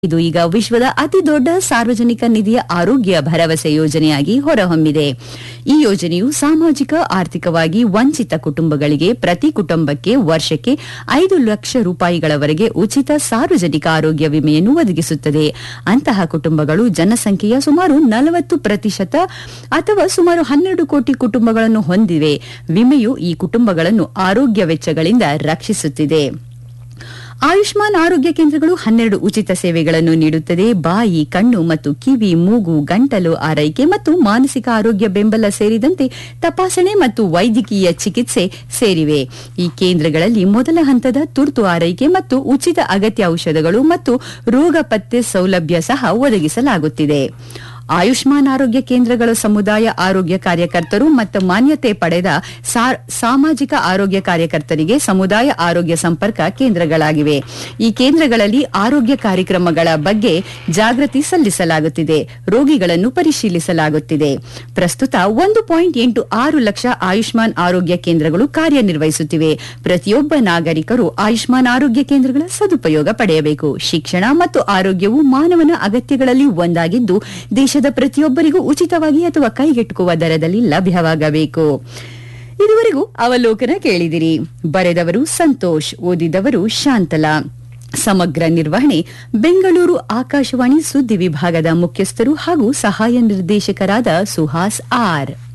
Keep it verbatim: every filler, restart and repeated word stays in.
ಇದು ಈಗ ವಿಶ್ವದ ಅತಿ ದೊಡ್ಡ ಸಾರ್ವಜನಿಕ ನಿಧಿಯ ಆರೋಗ್ಯ ಭರವಸೆ ಯೋಜನೆಯಾಗಿ ಹೊರಹೊಮ್ಮಿದೆ. ಈ ಯೋಜನೆಯು ಸಾಮಾಜಿಕ ಆರ್ಥಿಕವಾಗಿ ವಂಚಿತ ಕುಟುಂಬಗಳಿಗೆ ಪ್ರತಿ ಕುಟುಂಬಕ್ಕೆ ವರ್ಷಕ್ಕೆ ಐದು ಲಕ್ಷ ರೂಪಾಯಿಗಳವರೆಗೆ ಉಚಿತ ಸಾರ್ವಜನಿಕ ಆರೋಗ್ಯ ವಿಮೆಯನ್ನು ಒದಗಿಸುತ್ತದೆ. ಅಂತಹ ಕುಟುಂಬಗಳು ಜನಸಂಖ್ಯೆಯ ಸುಮಾರು ನಲವತ್ತು ಪ್ರತಿಶತ ಅಥವಾ ಸುಮಾರು ಹನ್ನೆರಡು ಕೋಟಿ ಕುಟುಂಬಗಳನ್ನು ಹೊಂದಿವೆ. ವಿಮೆಯು ಈ ಕುಟುಂಬಗಳನ್ನು ಆರೋಗ್ಯ ವೆಚ್ಚಗಳಿಂದ ರಕ್ಷಿಸುತ್ತಿದೆ. ಆಯುಷ್ಮಾನ್ ಆರೋಗ್ಯ ಕೇಂದ್ರಗಳು ಹನ್ನೆರಡು ಉಚಿತ ಸೇವೆಗಳನ್ನು ನೀಡುತ್ತದೆ. ಬಾಯಿ, ಕಣ್ಣು ಮತ್ತು ಕಿವಿ, ಮೂಗು, ಗಂಟಲು ಆರೈಕೆ ಮತ್ತು ಮಾನಸಿಕ ಆರೋಗ್ಯ ಬೆಂಬಲ ಸೇರಿದಂತೆ ತಪಾಸಣೆ ಮತ್ತು ವೈದ್ಯಕೀಯ ಚಿಕಿತ್ಸೆ ಸೇರಿವೆ. ಈ ಕೇಂದ್ರಗಳಲ್ಲಿ ಮೊದಲ ಹಂತದ ತುರ್ತು ಆರೈಕೆ ಮತ್ತು ಉಚಿತ ಅಗತ್ಯ ಔಷಧಗಳು ಮತ್ತು ರೋಗ ಪತ್ತೆ ಸೌಲಭ್ಯ ಸಹ ಒದಗಿಸಲಾಗುತ್ತಿದೆ. ಆಯುಷ್ಮಾನ್ ಆರೋಗ್ಯ ಕೇಂದ್ರಗಳು ಸಮುದಾಯ ಆರೋಗ್ಯ ಕಾರ್ಯಕರ್ತರು ಮತ್ತು ಮಾನ್ಯತೆ ಪಡೆದ ಸಾಮಾಜಿಕ ಆರೋಗ್ಯ ಕಾರ್ಯಕರ್ತರಿಗೆ ಸಮುದಾಯ ಆರೋಗ್ಯ ಸಂಪರ್ಕ ಕೇಂದ್ರಗಳಾಗಿವೆ. ಈ ಕೇಂದ್ರಗಳಲ್ಲಿ ಆರೋಗ್ಯ ಕಾರ್ಯಕ್ರಮಗಳ ಬಗ್ಗೆ ಜಾಗೃತಿ ಸಲ್ಲಿಸಲಾಗುತ್ತಿದೆ, ರೋಗಿಗಳನ್ನು ಪರಿಶೀಲಿಸಲಾಗುತ್ತಿದೆ. ಪ್ರಸ್ತುತ ಒಂದು ಪಾಯಿಂಟ್ ಎಂಟು ಆರು ಲಕ್ಷ ಆಯುಷ್ಮಾನ್ ಆರೋಗ್ಯ ಕೇಂದ್ರಗಳು ಕಾರ್ಯನಿರ್ವಹಿಸುತ್ತಿವೆ. ಪ್ರತಿಯೊಬ್ಬ ನಾಗರಿಕರು ಆಯುಷ್ಮಾನ್ ಆರೋಗ್ಯ ಕೇಂದ್ರಗಳ ಸದುಪಯೋಗ ಪಡೆಯಬೇಕು. ಶಿಕ್ಷಣ ಮತ್ತು ಆರೋಗ್ಯವು ಮಾನವನ ಅಗತ್ಯಗಳಲ್ಲಿ ಒಂದಾಗಿದ್ದು ದೇಶದ ಪ್ರತಿಯೊಬ್ಬರಿಗೂ ಉಚಿತವಾಗಿ ಅಥವಾ ಕೈಗೆಟುಕುವ ದರದಲ್ಲಿ ಲಭ್ಯವಾಗಬೇಕು. ಇದುವರೆಗೂ ಅವಲೋಕನ ಕೇಳಿದಿರಿ. ಬರೆದವರು ಸಂತೋಷ್, ಓದಿದವರು ಶಾಂತಲಾ. ಸಮಗ್ರ ನಿರ್ವಹಣೆ ಬೆಂಗಳೂರು ಆಕಾಶವಾಣಿ ಸುದ್ದಿ ವಿಭಾಗದ ಮುಖ್ಯಸ್ಥರು ಹಾಗೂ ಸಹಾಯ ನಿರ್ದೇಶಕರಾದ ಸುಹಾಸ್ ಆರ್.